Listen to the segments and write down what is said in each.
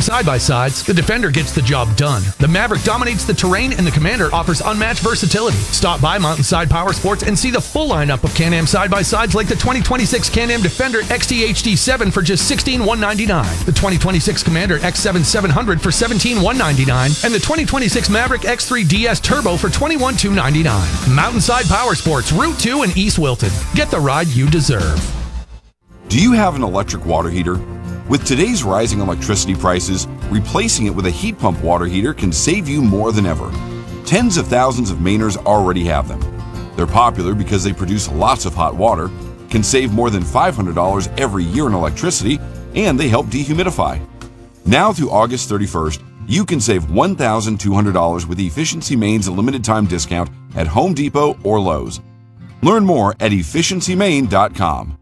side-by-sides, the Defender gets the job done. The Maverick dominates the terrain, and the Commander offers unmatched versatility. Stop by Mountainside Power Sports and see the full lineup of Can-Am side-by-sides like the 2026 Can-Am Defender XT HD7 for just $16,199, the 2026 Commander X7 700 for $17,199, and the 2026 Maverick X3 DS Turbo for $21,299. Mountainside Power Sports, Route 2 in East Wilton. Get the ride you deserve. Do you have an electric water heater? With today's rising electricity prices, replacing it with a heat pump water heater can save you more than ever. Tens of thousands of Mainers already have them. They're popular because they produce lots of hot water, can save more than $500 every year in electricity, and they help dehumidify. Now through August 31st, you can save $1,200 with Efficiency Maine's limited time discount at Home Depot or Lowe's. Learn more at efficiencymaine.com.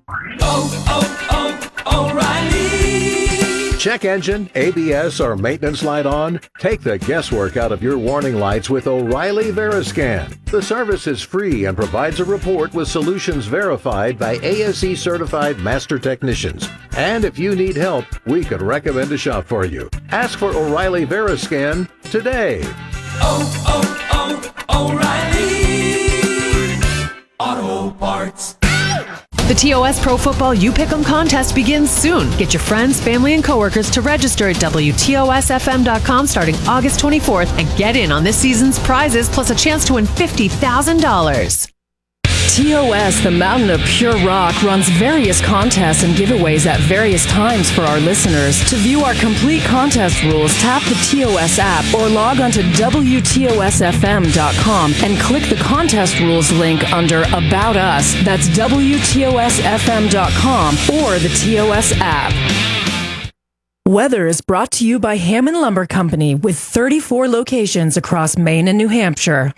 O'Reilly! Check engine, ABS, or maintenance light on? Take the guesswork out of your warning lights with O'Reilly Veriscan. The service is free and provides a report with solutions verified by ASE certified master technicians. And if you need help, we could recommend a shop for you. Ask for O'Reilly Veriscan today. O'Reilly Auto Parts. The TOS Pro Football You Pick'em contest begins soon. Get your friends, family, and coworkers to register at WTOSFM.com starting August 24th and get in on this season's prizes plus a chance to win $50,000. TOS, the Mountain of Pure Rock, runs various contests and giveaways at various times for our listeners. To view our complete contest rules, tap the TOS app or log on to WTOSFM.com and click the contest rules link under About Us. That's WTOSFM.com or the TOS app. Weather is brought to you by Hammond Lumber Company with 34 locations across Maine and New Hampshire.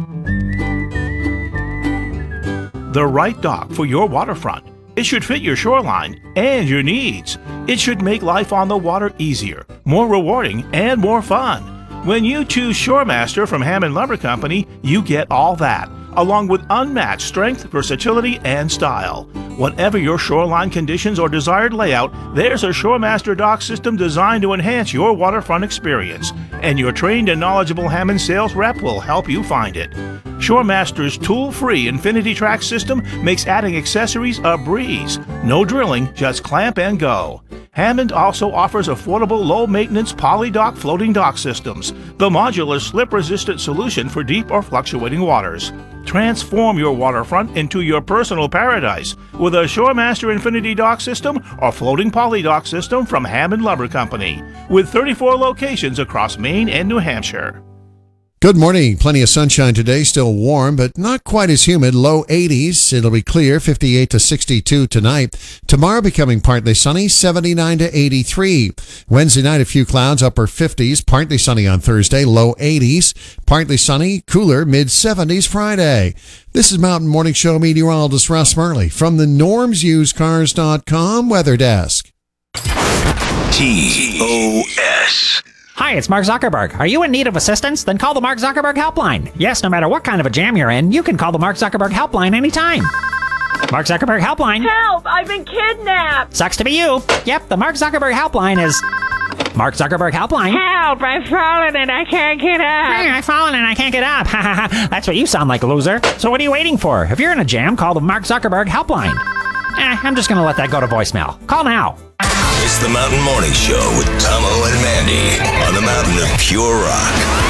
The right dock for your waterfront. It should fit your shoreline and your needs. It should make life on the water easier, more rewarding, and more fun. When you choose ShoreMaster from Hammond Lumber Company, you get all that, along with unmatched strength, versatility, and style. Whatever your shoreline conditions or desired layout, there's a ShoreMaster dock system designed to enhance your waterfront experience, and your trained and knowledgeable Hammond sales rep will help you find it. ShoreMaster's tool-free Infinity Track system makes adding accessories a breeze. No drilling, just clamp and go. Hammond also offers affordable low-maintenance poly-dock floating dock systems, the modular slip-resistant solution for deep or fluctuating waters. Transform your waterfront into your personal paradise with a ShoreMaster Infinity Dock System or floating poly dock system from Hammond Lumber Company, with 34 locations across Maine and New Hampshire. Good morning. Plenty of sunshine today. Still warm, but not quite as humid. Low 80s. It'll be clear. 58 to 62 tonight. Tomorrow becoming partly sunny. 79 to 83. Wednesday night, a few clouds. Upper 50s. Partly sunny on Thursday. Low 80s. Partly sunny. Cooler. Mid 70s Friday. This is Mountain Morning Show meteorologist Russ Murley from the NormsUsedCars.com weather desk. TOS. Hi, it's Mark Zuckerberg. Are you in need of assistance? Then call the Mark Zuckerberg Helpline. Yes, no matter what kind of a jam you're in, you can call the Mark Zuckerberg Helpline anytime. Mark Zuckerberg Helpline. Help! I've been kidnapped! Sucks to be you. Yep, the Mark Zuckerberg Helpline is... Mark Zuckerberg Helpline. Help! I've fallen and I can't get up! I've fallen and I can't get up. That's what you sound like, loser. So what are you waiting for? If you're in a jam, call the Mark Zuckerberg Helpline. I'm just going to let that go to voicemail. Call now. It's the Mountain Morning Show with Tomo and Mandy on the Mountain of Pure Rock.